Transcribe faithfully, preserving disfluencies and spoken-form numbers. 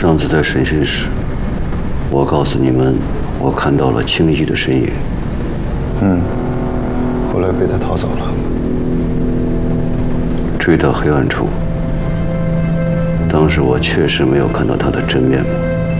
上次在审讯时，我告诉你们，我看到了青衣的身影。 嗯，后来被他逃走了。 追到黑暗处，当时我确实没有看到他的真面目。